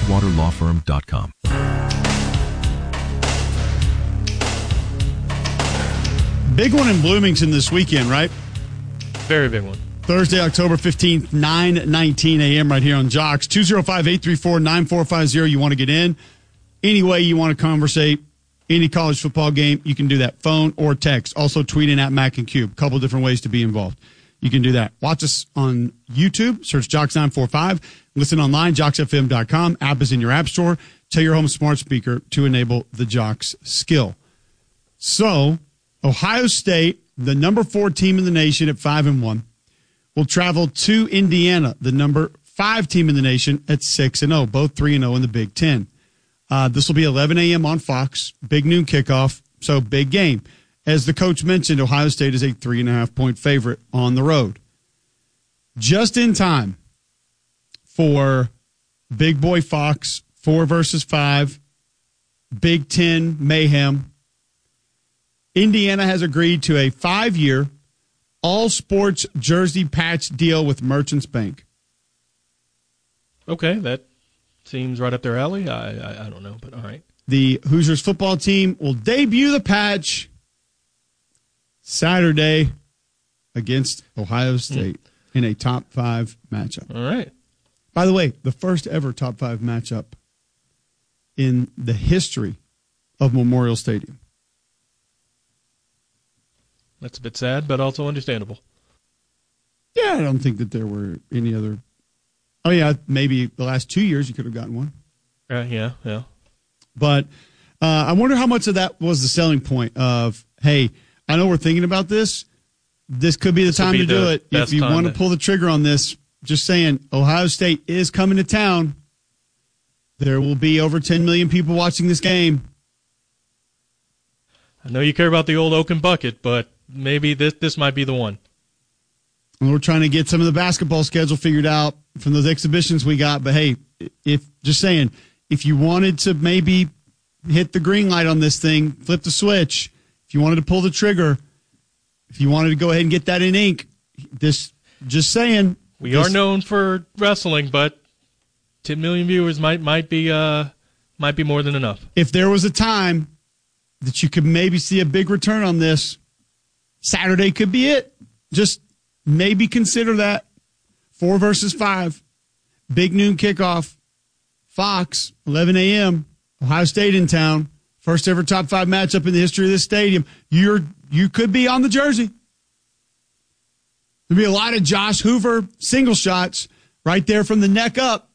bridgewaterlawfirm.com. Big one in Bloomington this weekend, right? Very big one. Thursday, October 15th, 9:19 a.m. right here on Jocks. 205-834-9450. You want to get in? Any way you want to conversate, any college football game, you can do that. Phone or text. Also tweet in at Mac and Cube. Couple different ways to be involved. You can do that. Watch us on YouTube. Search Jocks945. Listen online, JocksFM.com. App is in your app store. Tell your home smart speaker to enable the Jocks skill. So, Ohio State, the number 4 team in the nation at 5-1, will travel to Indiana, the number 5 team in the nation at 6-0, both 3-0 in the Big Ten. This will be 11 a.m. on Fox, big noon kickoff, so big game. As the coach mentioned, Ohio State is a 3.5-point favorite on the road. Just in time for Big Boy Fox, 4 versus 5, Big Ten mayhem. Indiana has agreed to a 5-year all-sports jersey patch deal with Merchants Bank. Okay, that seems right up their alley. I don't know, but all right. The Hoosiers football team will debut the patch Saturday against Ohio State in a top 5 matchup. All right. By the way, the first ever top 5 matchup in the history of Memorial Stadium. That's a bit sad, but also understandable. Yeah, I don't think that there were any other. Oh, yeah, maybe the last 2 years you could have gotten one. Yeah. But I wonder how much of that was the selling point of, hey, I know we're thinking about this. This could be the time to do it. If you want to pull the trigger on this, just saying, Ohio State is coming to town. There will be over 10 million people watching this game. I know you care about the old Oaken Bucket, but maybe this might be the one. And we're trying to get some of the basketball schedule figured out from those exhibitions we got. But, hey, if you wanted to maybe hit the green light on this thing, flip the switch, if you wanted to pull the trigger, if you wanted to go ahead and get that in ink, just saying. We are known for wrestling, but 10 million viewers might be more than enough. If there was a time that you could maybe see a big return on this, Saturday could be it. Just maybe consider that. 4 versus 5. Big noon kickoff. Fox, 11 a.m. Ohio State in town. First ever top 5 matchup in the history of this stadium. You could be on the jersey. There'll be a lot of Josh Hoover single shots right there from the neck up.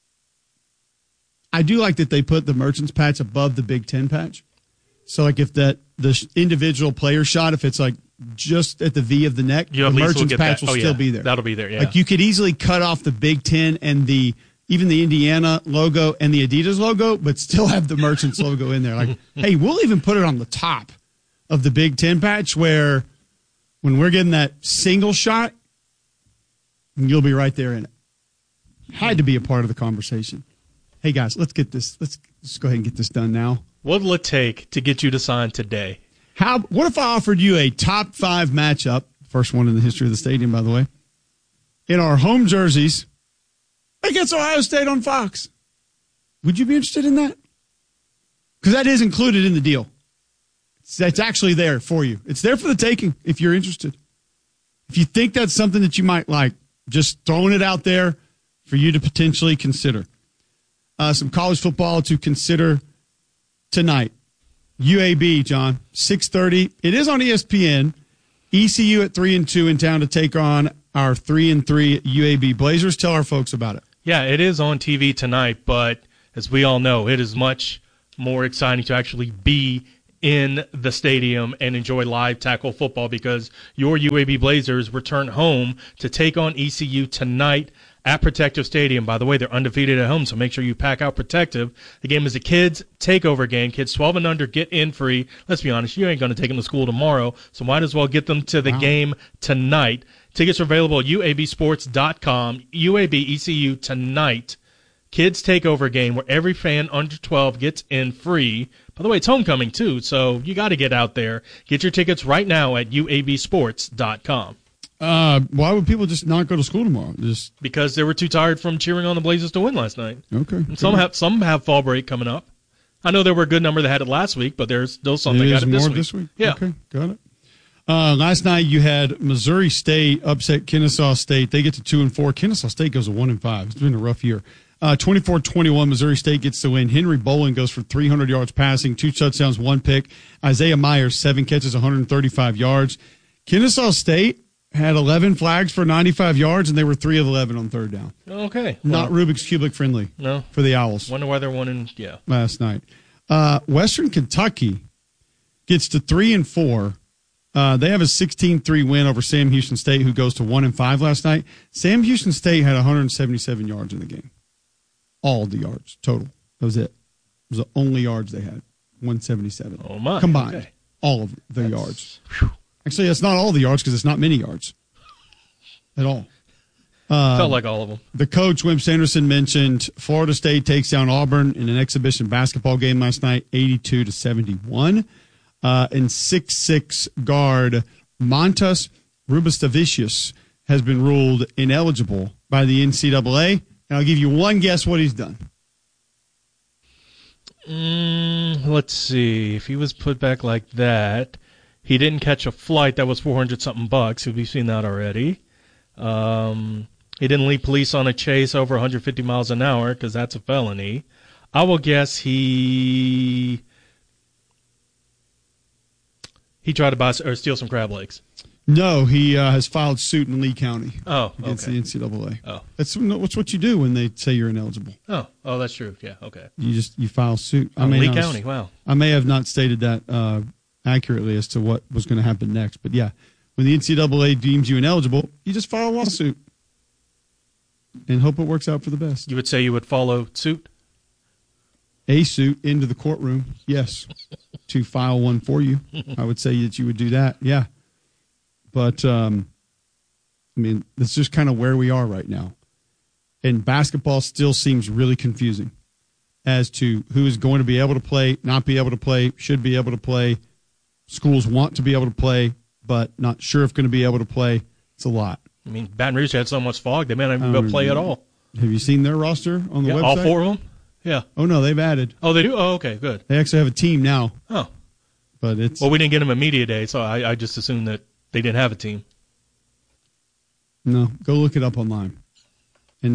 I do like that they put the Merchants patch above the Big Ten patch. So, like, if the individual player shot, if it's like just at the V of the neck, the Merchants patch will still be there. That'll be there, yeah. Like, you could easily cut off the Big Ten and even the Indiana logo and the Adidas logo, but still have the Merchants logo in there. Like, hey, we'll even put it on the top of the Big Ten patch where when we're getting that single shot, you'll be right there in it. Had to be a part of the conversation. Hey, guys, let's get this. Let's go ahead and get this done now. What will it take to get you to sign today? What if I offered you a top 5 matchup, first one in the history of the stadium, by the way, in our home jerseys against Ohio State on Fox? Would you be interested in that? Because that is included in the deal. It's actually there for you. It's there for the taking if you're interested. If you think that's something that you might like, just throwing it out there for you to potentially consider. Some college football to consider tonight. UAB, John, 6:30. It is on ESPN. ECU at 3-2 in town to take on our 3-3 UAB Blazers. Tell our folks about it. Yeah, it is on TV tonight, but as we all know, it is much more exciting to actually be in the stadium and enjoy live tackle football because your UAB Blazers return home to take on ECU tonight at Protective Stadium. By the way, they're undefeated at home, so make sure you pack out Protective. The game is a kids' takeover game. Kids 12 and under get in free. Let's be honest, you ain't going to take them to school tomorrow, so might as well get them to the game tonight. Tickets are available at UABsports.com. UAB ECU tonight. Kids takeover game where every fan under 12 gets in free. By the way, it's homecoming too, so you got to get out there. Get your tickets right now at UABsports.com. Why would people just not go to school tomorrow? Just Because they were too tired from cheering on the Blazers to win last night. okay. And some have fall break coming up. I know there were a good number that had it last week, but there's still some that got it more this this week. Yeah. Okay, got it. Last night you had Missouri State upset Kennesaw State. They get to 2-4. Kennesaw State goes to 1-5. It's been a rough year. 24-21, Missouri State gets the win. Henry Bolin goes for 300 yards passing, 2 touchdowns, 1 pick. Isaiah Myers, 7 catches, 135 yards. Kennesaw State had 11 flags for 95 yards, and they were 3 of 11 on third down. Okay. Not Rubik's Cubic friendly. No. For the Owls. Wonder why they're winning. Yeah. Last night. Western Kentucky gets to 3-4. They have a 16-3 win over Sam Houston State, who goes to 1-5 last night. Sam Houston State had 177 yards in the game. All the yards total. That was it. It was the only yards they had. 177. Oh, my. Combined. Okay. All of the yards. Actually, that's not all the yards because it's not many yards at all. Felt like all of them. The coach, Wimp Sanderson, mentioned Florida State takes down Auburn in an exhibition basketball game last night, 82-71. And 6'6" guard Montas Rubistavicius has been ruled ineligible by the NCAA. And I'll give you one guess what he's done. Let's see. If he was put back like that, he didn't catch a flight that was $400-something bucks. We've seen that already. He didn't lead police on a chase over 150 miles an hour because that's a felony. I will guess he tried to buy or steal some crab legs. No, he has filed suit in Lee County against okay. the NCAA. Oh, That's what you do when they say you're ineligible. Oh, that's true. Yeah, okay. You file suit. Lee County, wow. I may have not stated that accurately as to what was going to happen next, but yeah, when the NCAA deems you ineligible, you just file a lawsuit and hope it works out for the best. You would say you would follow suit? A suit into the courtroom, yes, to file one for you. I would say that you would do that, yeah. But, I mean, that's just kind of where we are right now. And basketball still seems really confusing as to who is going to be able to play, not be able to play, should be able to play. Schools want to be able to play, but not sure if going to be able to play. It's a lot. I mean, Baton Rouge had so much fog, they may not even be able to play at all. Have you seen their roster on the website? All 4 of them? Yeah. Oh, no, they've added. Oh, they do? Oh, okay, good. They actually have a team now. Oh. But it's. Well, we didn't get them a media day, so I just assumed that they didn't have a team. No, go look it up online. And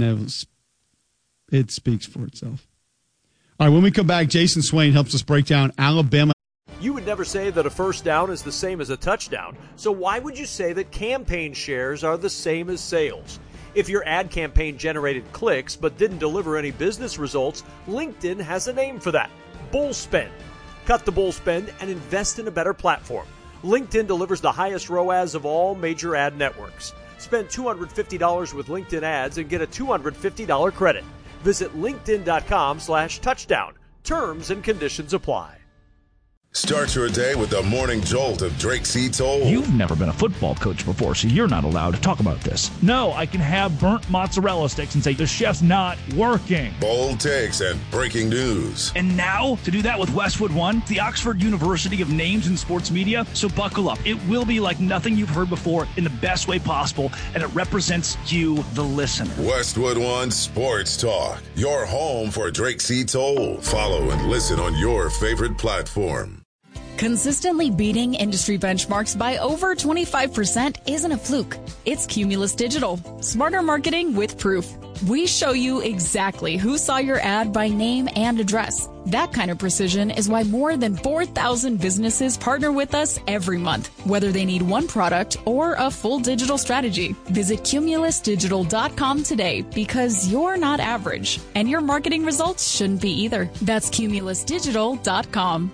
it speaks for itself. All right, when we come back, Jason Swain helps us break down Alabama. You would never say that a first down is the same as a touchdown. So why would you say that campaign shares are the same as sales? If your ad campaign generated clicks but didn't deliver any business results, LinkedIn has a name for that: bull spend. Cut the bull spend and invest in a better platform. LinkedIn delivers the highest ROAS of all major ad networks. Spend $250 with LinkedIn ads and get a $250 credit. Visit linkedin.com/touchdown. Terms and conditions apply. Start your day with the morning jolt of Drake C. Toll. You've never been a football coach before, so you're not allowed to talk about this. No, I can have burnt mozzarella sticks and say the chef's not working. Bold takes and breaking news. And now, to do that with Westwood One, the Oxford University of names in sports media. So buckle up. It will be like nothing you've heard before in the best way possible, and it represents you, the listener. Westwood One Sports Talk, your home for Drake C. Toll. Follow and listen on your favorite platform. Consistently beating industry benchmarks by over 25% isn't a fluke. It's Cumulus Digital. Smarter marketing with proof. We show you exactly who saw your ad by name and address. That kind of precision is why more than 4,000 businesses partner with us every month, whether they need one product or a full digital strategy. Visit cumulusdigital.com today because you're not average, and your marketing results shouldn't be either. That's cumulusdigital.com.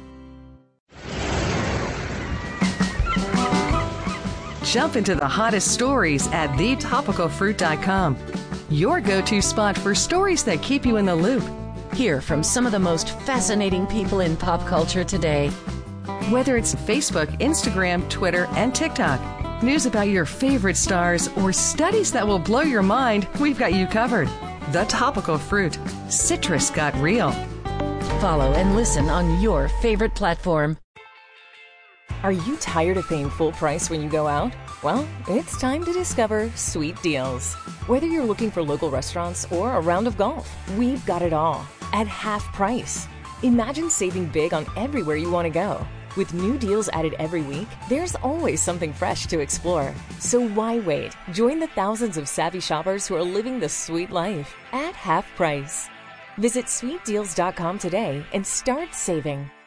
Jump into the hottest stories at thetopicalfruit.com. Your go-to spot for stories that keep you in the loop. Hear from some of the most fascinating people in pop culture today. Whether it's Facebook, Instagram, Twitter, and TikTok, news about your favorite stars, or studies that will blow your mind, we've got you covered. The Topical Fruit. Citrus got real. Follow and listen on your favorite platform. Are you tired of paying full price when you go out? Well, it's time to discover Sweet Deals. Whether you're looking for local restaurants or a round of golf, we've got it all at half price. Imagine saving big on everywhere you want to go. With new deals added every week, there's always something fresh to explore. So why wait? Join the thousands of savvy shoppers who are living the sweet life at half price. Visit sweetdeals.com today and start saving.